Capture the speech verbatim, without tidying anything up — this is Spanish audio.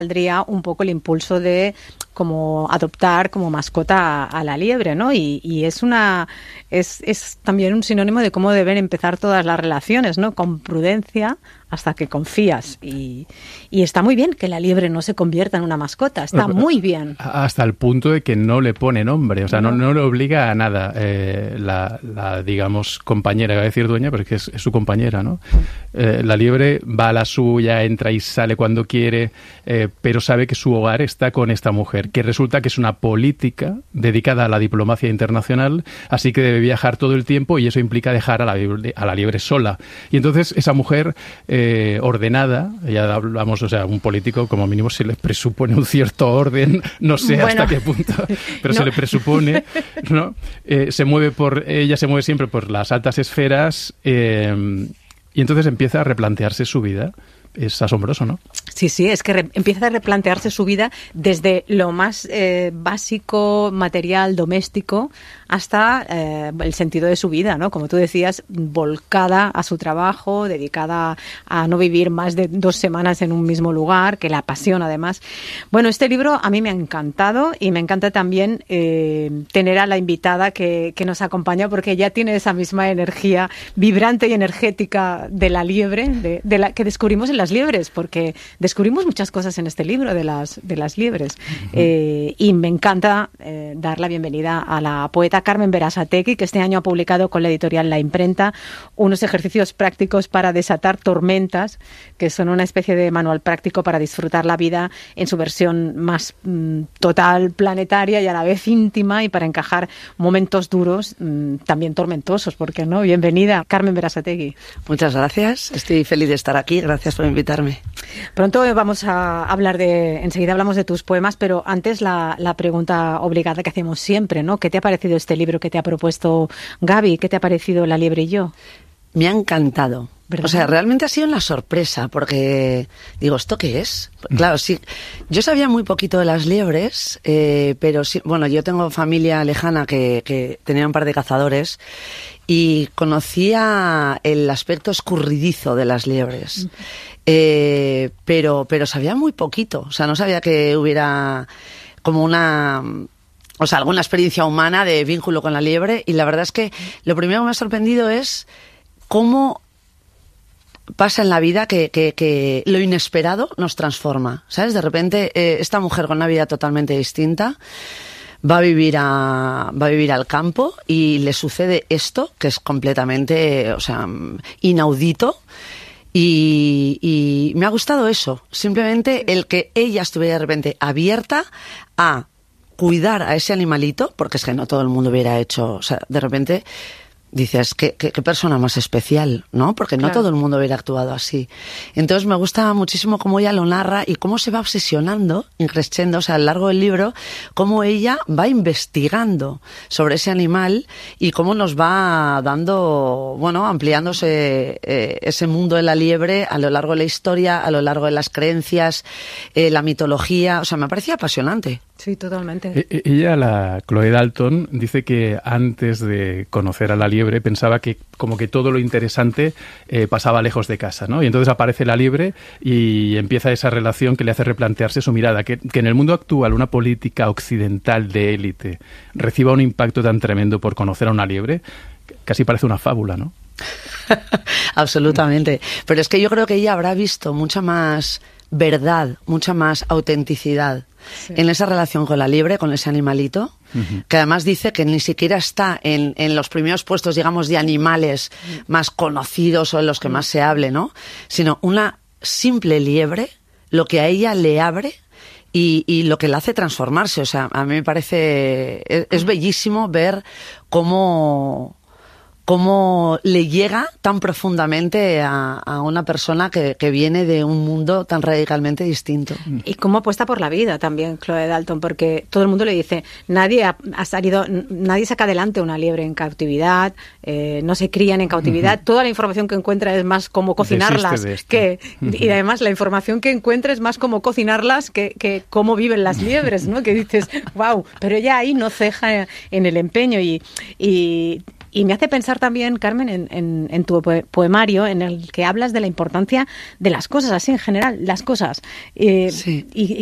saldría un poco el impulso de como adoptar como mascota a, a la liebre, ¿no? Y, y es una es, es también un sinónimo de cómo deben empezar todas las relaciones, ¿no? Con prudencia hasta que confías. Y, y está muy bien que la liebre no se convierta en una mascota, está muy bien. Hasta el punto de que no le pone nombre, o sea, no, no le obliga a nada eh, la, la, digamos, compañera, iba a decir dueña, pero es que es, es su compañera, ¿no? Eh, la liebre va a la suya, entra y sale cuando quiere, eh, pero sabe que su hogar está con esta mujer, que resulta que es una política dedicada a la diplomacia internacional, así que debe viajar todo el tiempo y eso implica dejar a la liebre, a la liebre sola. Y entonces esa mujer eh, ordenada, ya hablamos, o sea, un político como mínimo se le presupone un cierto orden, no sé bueno, hasta qué punto, pero no. se le presupone, ¿no? Eh, se mueve por, ella se mueve siempre por las altas esferas eh, y entonces empieza a replantearse su vida. Es asombroso, ¿no? Sí, sí, es que re- empieza a replantearse su vida desde lo más eh, básico, material, doméstico, hasta eh, el sentido de su vida, ¿no? Como tú decías, volcada a su trabajo, dedicada a no vivir más de dos semanas en un mismo lugar, que la apasiona además. Bueno, este libro a mí me ha encantado y me encanta también eh, tener a la invitada que, que nos acompaña, porque ella tiene esa misma energía vibrante y energética de la liebre, de, de la que descubrimos en las liebres, porque descubrimos muchas cosas en este libro de las, de las liebres. Uh-huh. Eh, y me encanta eh, dar la bienvenida a la poeta Carmen Berasategui, que este año ha publicado con la editorial La Imprenta unos ejercicios prácticos para desatar tormentas, que son una especie de manual práctico para disfrutar la vida en su versión más mm, total, planetaria y a la vez íntima, y para encajar momentos duros, mm, también tormentosos, ¿por qué no? Bienvenida, Carmen Berasategui. Muchas gracias, estoy feliz de estar aquí, gracias por invitarme. Pronto vamos a hablar de, enseguida hablamos de tus poemas, pero antes la, la pregunta obligada que hacemos siempre, ¿no? ¿Qué te ha parecido este libro que te ha propuesto Gaby? ¿Qué te ha parecido La liebre y yo? Me ha encantado. ¿Verdad? O sea, realmente ha sido una sorpresa, porque digo, ¿esto qué es? Claro, sí, yo sabía muy poquito de las liebres, eh, pero sí, bueno, yo tengo familia lejana que, que tenía un par de cazadores y conocía el aspecto escurridizo de las liebres. Eh, pero, pero sabía muy poquito, o sea, no sabía que hubiera como una, o sea, alguna experiencia humana de vínculo con la liebre, y la verdad es que lo primero que me ha sorprendido es cómo pasa en la vida que, que, que lo inesperado nos transforma, ¿sabes? De repente eh, esta mujer con una vida totalmente distinta va a vivir a va a vivir al campo y le sucede esto que es completamente, o sea, inaudito. Y, y me ha gustado eso, simplemente el que ella estuviera de repente abierta a cuidar a ese animalito, porque es que no todo el mundo hubiera hecho, o sea, de repente dices, ¿qué, qué, qué persona más especial, ¿no? Porque no claro. todo el mundo hubiera actuado así. Entonces me gusta muchísimo cómo ella lo narra y cómo se va obsesionando, increciendo, o sea, a lo largo del libro, cómo ella va investigando sobre ese animal y cómo nos va dando, bueno, ampliándose eh, ese mundo de la liebre a lo largo de la historia, a lo largo de las creencias, eh, la mitología, o sea, me parecía apasionante. Sí, totalmente. E- ella, la Chloe Dalton, dice que antes de conocer a la liebre pensaba que como que todo lo interesante eh, pasaba lejos de casa, ¿no? Y entonces aparece la liebre y empieza esa relación que le hace replantearse su mirada, que, que en el mundo actual una política occidental de élite reciba un impacto tan tremendo por conocer a una liebre, casi parece una fábula, ¿no? Absolutamente. Pero es que yo creo que ella habrá visto mucha más verdad, mucha más autenticidad sí. en esa relación con la liebre, con ese animalito, uh-huh. que además dice que ni siquiera está en, en los primeros puestos, digamos, de animales uh-huh. más conocidos o en los que uh-huh. más se hable, ¿no? Sino una simple liebre, lo que a ella le abre y, y lo que la hace transformarse. O sea, a mí me parece, es, es bellísimo ver cómo cómo le llega tan profundamente a, a una persona que, que viene de un mundo tan radicalmente distinto. Y cómo apuesta por la vida también Chloe Dalton, porque todo el mundo le dice, nadie ha, ha salido, nadie saca adelante una liebre en cautividad, eh, no se crían en cautividad, uh-huh. toda la información que encuentra es más cómo cocinarlas, que uh-huh. y además la información que encuentra es más cómo cocinarlas que, que cómo viven las liebres, ¿no? Que dices, wow, pero ella ahí no ceja en el empeño y, y Y me hace pensar también, Carmen, en, en, en tu poemario, en el que hablas de la importancia de las cosas, así en general, las cosas. Eh, sí. y,